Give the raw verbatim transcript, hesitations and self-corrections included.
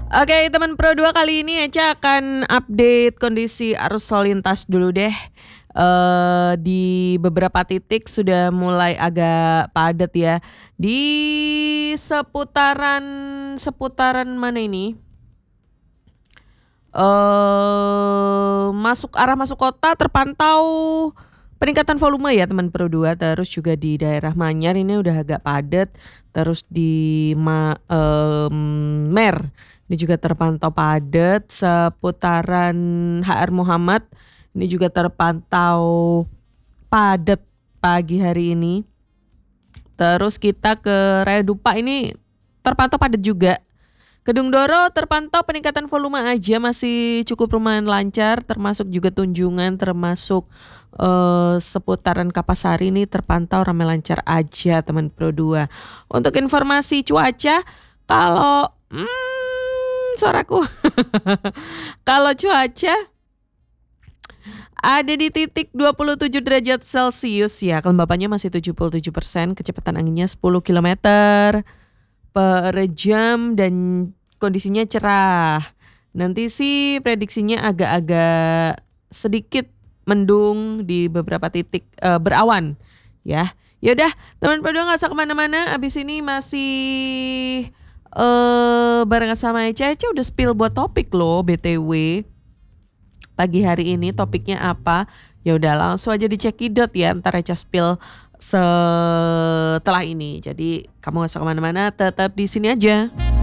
Oke teman Pro dua, kali ini Eca akan update kondisi arus lalu lintas dulu deh. Eee, di beberapa titik sudah mulai agak padat ya. Di seputaran seputaran mana ini? Eee, masuk arah masuk kota terpantau peningkatan volume ya teman Pro dua, terus juga di daerah Manyar ini udah agak padat, terus di ma mmm, Mer ini juga terpantau padat, seputaran H R Muhammad ini juga terpantau padat pagi hari ini. Terus kita ke Raya Dupa ini terpantau padat juga. Kedung Doro terpantau peningkatan volume aja masih cukup lumayan lancar, termasuk juga Tunjungan, termasuk eee, seputaran Kapasari ini terpantau ramai lancar aja teman Pro dua. Untuk informasi cuaca, kalau mmm, suaraku. Kalau cuaca ada di titik dua puluh tujuh derajat celcius ya, kelembapannya masih tujuh puluh tujuh persen, kecepatan anginnya sepuluh kilometer per jam dan kondisinya cerah. Nanti sih prediksinya agak-agak sedikit mendung di beberapa titik, eee, berawan ya. Ya udah teman Pro dua nggak usah kemana-mana, abis ini masih, eee, barengan sama Eca. Eca udah spill buat topik loh B T W. Pagi hari ini topiknya apa? Ya udah langsung aja dicekidot ya, entar Eca spill setelah ini. Jadi kamu nggak usah kemana-mana, tetap di sini aja.